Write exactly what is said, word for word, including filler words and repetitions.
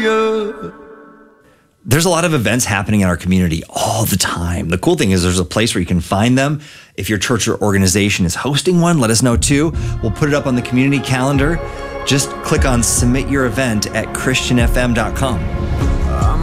Hallelujah. There's a lot of events happening in our community all the time. The cool thing is there's a place where you can find them. If your church or organization is hosting one, let us know too. We'll put it up on the community calendar. Just click on submit your event at christian f m dot com.